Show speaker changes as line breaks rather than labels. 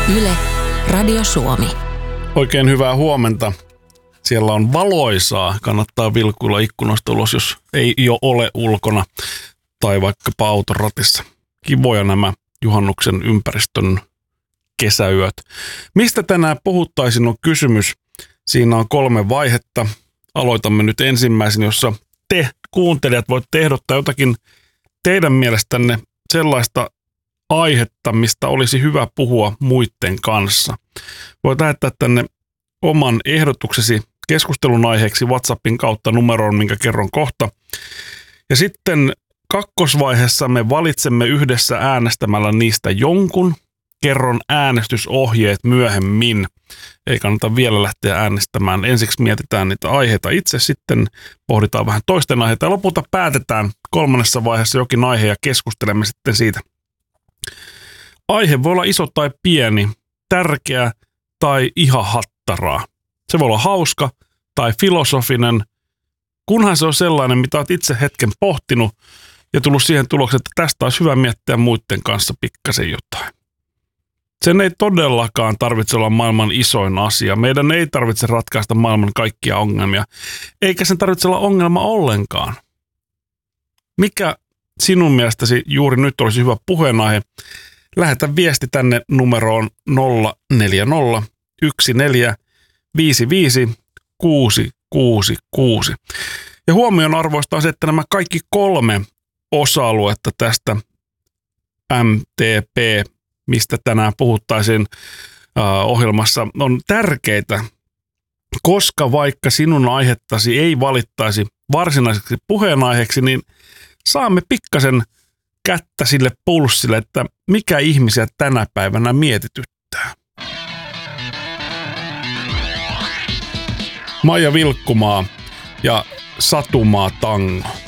Yle, Radio Suomi.
Oikein hyvää huomenta. Siellä on valoisaa. Kannattaa vilkuilla ikkunasta ulos, jos ei jo ole ulkona tai vaikkapa auton ratissa. Kivoja nämä juhannuksen ympäristön kesäyöt. Mistä tänään puhuttaisiin on kysymys. Siinä on 3 vaihetta. Aloitamme nyt ensimmäisen, jossa te kuuntelijat voitte ehdottaa jotakin teidän mielestänne sellaista aihetta, mistä olisi hyvä puhua muiden kanssa. Voit lähettää tänne oman ehdotuksesi keskustelun aiheeksi WhatsAppin kautta numeroon, minkä kerron kohta. Ja sitten kakkosvaiheessa me valitsemme yhdessä äänestämällä niistä jonkun. Kerron äänestysohjeet myöhemmin. Ei kannata vielä lähteä äänestämään. Ensiksi mietitään niitä aiheita itse, sitten pohditaan vähän toisten aiheita ja lopulta päätetään kolmannessa vaiheessa jokin aihe ja keskustelemme sitten siitä. Aihe voi olla iso tai pieni, tärkeä tai ihan hattaraa. Se voi olla hauska tai filosofinen, kunhan se on sellainen, mitä olet itse hetken pohtinut ja tullut siihen tulokseen, että tästä olisi hyvä miettiä muiden kanssa pikkasen jotain. Sen ei todellakaan tarvitse olla maailman isoin asia. Meidän ei tarvitse ratkaista maailman kaikkia ongelmia, eikä sen tarvitse olla ongelma ollenkaan. Mikä sinun mielestäsi juuri nyt olisi hyvä puheenaihe? Lähetä viesti tänne numeroon 040 1455 666. Ja huomion arvoista on se, että nämä kaikki 3 osa-aluetta tästä MTP, mistä tänään puhuttaisiin ohjelmassa, on tärkeitä, koska vaikka sinun aihettasi ei valittaisi varsinaiseksi puheenaiheeksi, niin saamme pikkasen kättä sille pulssille, että mikä ihmisiä tänä päivänä mietityttää. Maija Vilkkumaa ja Satumaa Tango.